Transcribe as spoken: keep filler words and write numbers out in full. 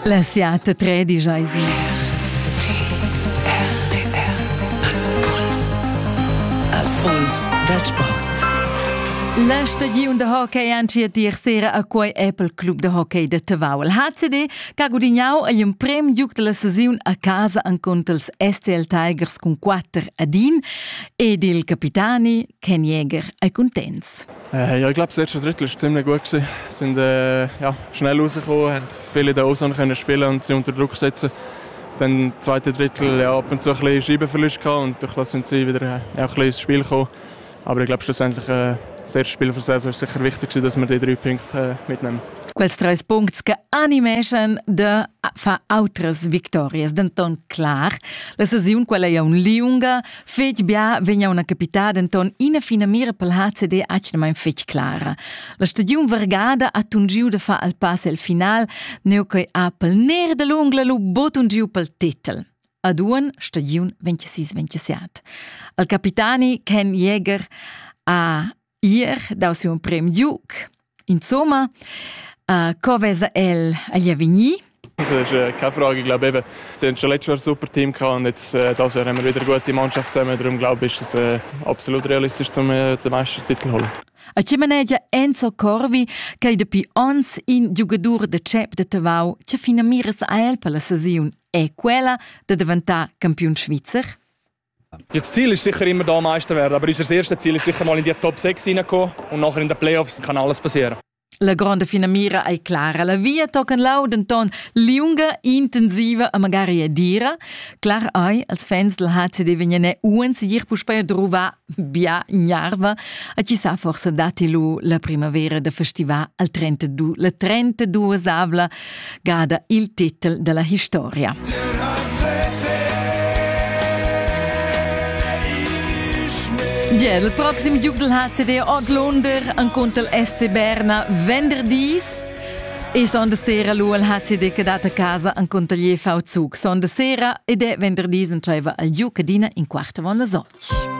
La Siata tredici eisi. Puls del sport. La stagione de hockey anci a dir sera a quei Apple Club de Hockey de Tavau. Il H C D che ha guadagnato il primo giug della stagione a casa contro ils S C L Tigers con quattro ad un ed il capitani Ken Jäger è contento. Äh, ja, ich glaube, das erste Drittel war ziemlich gut. Wir sind äh, ja, schnell rausgekommen, haben viele in der Ozone können spielen und sie unter Druck setzen. Dann im zweiten Drittel ja, ab und zu ein bisschen Scheibenverlust gehabt und durch das sind sie wieder ja, ein bisschen ins Spiel gekommen. Aber ich glaube, schlussendlich äh, das erste Spiel für die Saison ist sicher wichtig, dass wir die drei Punkte äh, mitnehmen. Quels tres punts che animation de fa altres victorias. Denton clar, la sesiun quella è un liunga, fech bia vegna una capità, denton ina fina mira pel H C D ac mai fech clara. La stagiun vergada a tungiu de fa al pass el final, neu che a pel ner de l'ungla lu botungiu pel titel. Ad un stagiun ventisei ventisette. Al capitani Ken Jäger a ier dau si un prem giug. Insomma, Uh, Covesa el a Javigny. Das ist äh, keine Frage. Ich glaube, eben, sie haben schon letztes Jahr ein super Team gehabt und jetzt äh, dieses Jahr haben wir wieder eine gute Mannschaft zusammen. Darum glaube ich, ist es äh, absolut realistisch, um äh, den Meistertitel zu holen. A ci manegia Enzo Corvi, che da pi ons in giocatore de Cep de Tavau, ci fina miras a el per la sesiun è quella de diventare campion svizzer. Ja, das Ziel ist sicher immer da Meister werden, aber unser erstes Ziel ist sicher mal in die Top sechs reinkommen und nachher in den Playoffs kann alles passieren. La grande fina mira è clara, la via tocca lauden ton lunga, intensiva e magari a dira. Clar ai, als fans del H C D vengono un si dir puspei trova bia gnarva, e ci sa forse dati lu la primavera de festival al trentadue, la trentadue savla gada il titel della storia. Ja, il prossimo giug del H C D ad Londra incontra il S C Berna venderdis e sonda sera lu il H C D che data a casa incontra gli F V Zug. Sonda sera ed è venderdis in ceva al giug cadina in quarta von la sotch.